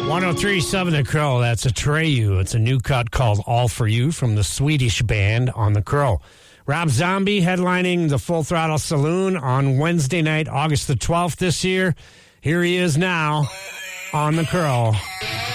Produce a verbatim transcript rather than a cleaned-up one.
one oh three point seven The Crow, that's Atreyu. It's a new cut called All For You from the Swedish band On The Crow. Rob Zombie headlining the Full Throttle Saloon on Wednesday night, August the twelfth this year. Here he is now on The Crow.